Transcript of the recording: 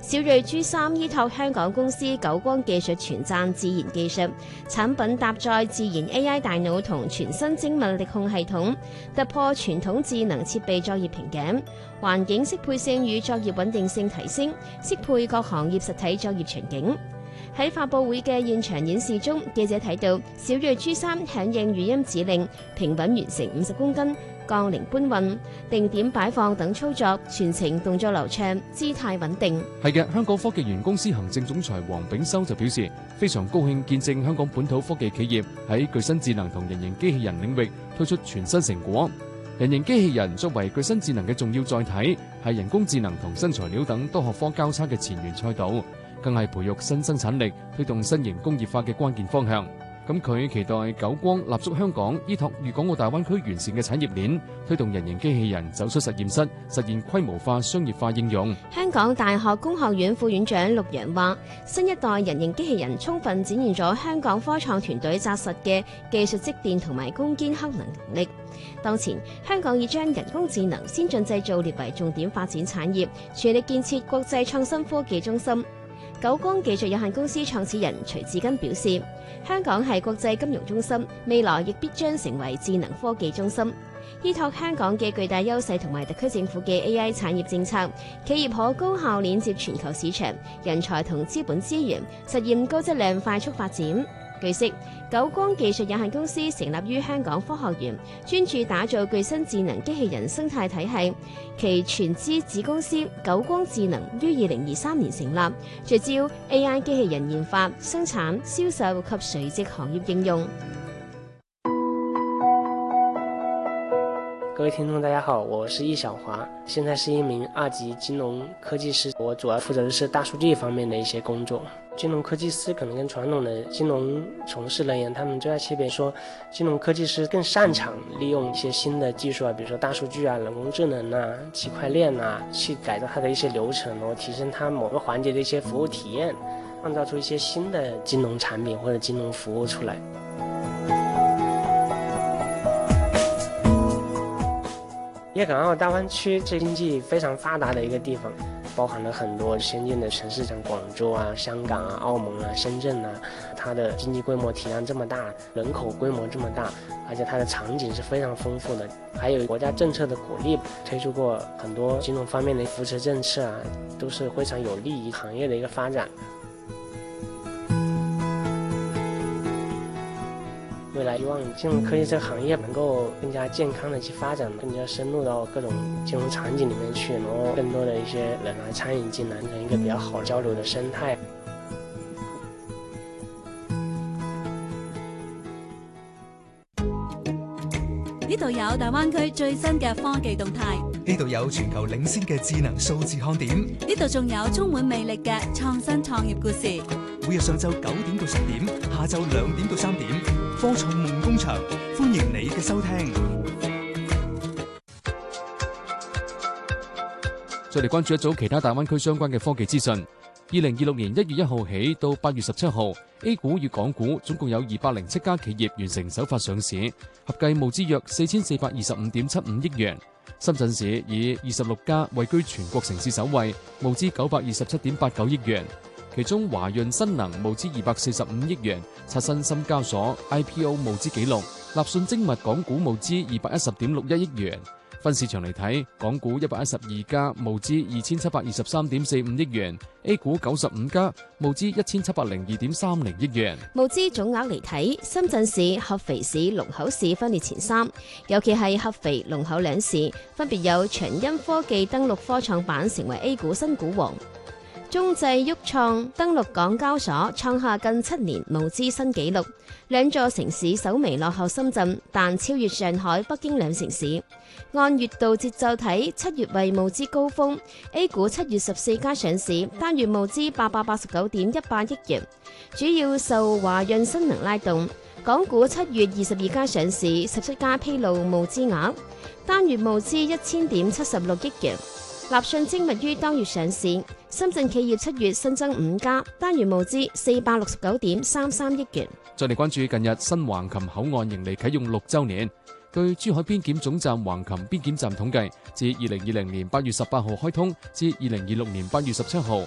小瑞 G3 依託香港公司久光技術全站自研技術，產品搭載自研 AI 大腦同全新精密力控系統，突破傳統智能設備作業瓶頸，環境適配性與作業穩定性提升，適配各行業實體作業場景。喺發佈會嘅現場演示中，記者睇到小瑞 G3 響應語音指令，平穩完成50公斤槓鈴搬運、定點擺放等操作，全程動作流暢，姿態穩定。 係嘅，香港科技園公司行政總裁黃炳修就表示，非常高興見證香港本土科技企業喺具身智能同人形機器人領域推出全新成果。人形機器人作為具身智能嘅重要載體，係人工智能同新材料等多學科交叉嘅前沿賽道，更係培育新生產力、推動新型工業化嘅關鍵方向。咁佢期待久光立足香港，依託粵港澳大灣區完善嘅產業鏈，推動人形機器人走出實驗室，實現規模化、商業化應用。 香港大學工學院副院長陸陽話：新一代人形機器人充分展現咗香港科創團隊紮實嘅技術積澱同埋攻堅克能能力。當前香港已將人工智能、先進製造列為重點發展產業，全力建設國際創新科技中心。久光技術有限公司創始人徐志根表示，香港係國際金融中心，未來亦必將成為智能科技中心。依託香港嘅巨大優勢同埋特區政府嘅 AI 產業政策，企業可高效鏈接全球市場、人才同資本資源，實現高質量快速發展。據悉，久光技術有限公司成立於香港科學園，專注打造具身智能機器人生態體系。其全資子公司久光智能於2023年成立，聚焦 AI 機器人研發、生產、銷售及垂直行業應用。 各位聽眾大家好，我是易小華，現在是一名2級金融科技師，我主要負責的是大數據方面的一些工作。金融科技師可能跟傳統的金融從事人員，他們最大區別說，金融科技師更擅長利用一些新的技術啊，比如說大數據啊、人工智能啊、區塊鏈啊，去改造它的一些流程，然後提升它某個環節的一些服務體驗，創造出一些新的金融產品或者金融服務出來。粵港澳大灣區是經濟非常發達的一個地方，包含了很多先進的城市，像廣州啊、香港啊、澳門啊、深圳啊，它的經濟規模體量這麼大，人口規模這麼大，而且它的場景是非常豐富的，還有國家政策的鼓勵，推出過很多金融方面的扶持政策啊，都是非常有利於行業的一個發展。未來希望金融科技這個行業能夠更加健康的去發展，更加深入到各種金融場景裡面去，然後更多的一些人來參與進來，成一個比較好交流的生態。 呢度有大灣區最新嘅科技動態， 呢度有全球領先嘅智能數字看點， 呢度仲有充滿魅力嘅創新創業故事。 每日上晝9點到10點，下晝2點到3點，科創夢工場，歡迎你嘅收聽。 再嚟關注一組其他大灣區相關嘅科技資訊。2026年1月1號起到8月17號，A 股與港股總共有207家企業完成首發上市，合計募資約4425.75億元。深圳市以26家位居全國城市首位，募資927.89億元。其中華潤新能募資245億元，刷新深交所 IPO 募資紀錄。立訊精密港股募資210.61億元。分市場嚟睇，港股112家募資2723.45億元 ，A 股95家募資1702.30億元。 募資總額嚟睇，深圳市、合肥市、龍口市分列前3，尤其係合肥、龍口兩市，分別有長鑫科技登陸科創板成為 A 股新股王。中製旭創登陸港交所，創下近7年募資新紀錄。兩座城市稍微落後深圳，但超越上海、北京兩城市。按月度節奏睇，7月為募資高峰 ，A 股7月14家上市，單月募資889.18億元，主要受華潤新能拉動。港股7月22家上市，17家披露募資額，單月募資1000.76億元。立訊精密於當月上市，深圳企業7月新增5家，單月募資469.33億元。 再嚟關注近日新橫琴口岸迎嚟啟用6週年。據珠海邊檢總站橫琴邊檢站統計，自2020年8月18號開通至2026年8月17號，